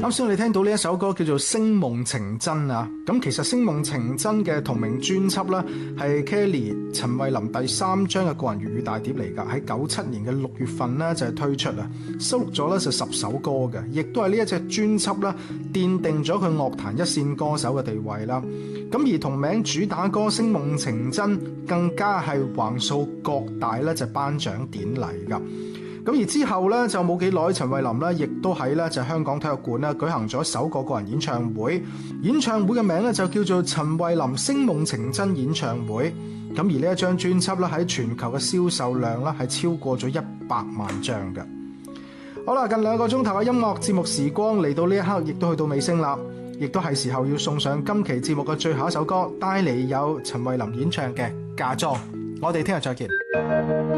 啱先我哋聽到呢一首歌叫做《星夢情真》啊，咁其實《星夢情真》嘅同名專輯啦，係 Kelly 陳慧琳第3張嘅個人粵語大碟嚟㗎，喺97年嘅6月份呢，就係推出啊，收錄咗咧就10首歌嘅，亦都係呢一隻專輯啦，奠定咗佢樂壇一線歌手嘅地位啦。咁而同名主打歌《星夢情真》更加係橫掃各大咧就頒獎典禮㗎。咁而之後咧就冇幾耐，陳慧琳咧亦都喺咧就香港體育館咧舉行咗首個個人演唱會，演唱會嘅名咧就叫做陳慧琳星夢情真演唱會。咁而呢一張專輯咧喺全球嘅銷售量咧係超過咗100萬張嘅。好啦，近2個鐘頭嘅音樂節目時光嚟到呢一刻，亦都去到尾聲啦，亦都係時候要送上今期節目嘅最後一首歌，帶嚟有陳慧琳演唱嘅《嫁妝》。我哋聽日再見。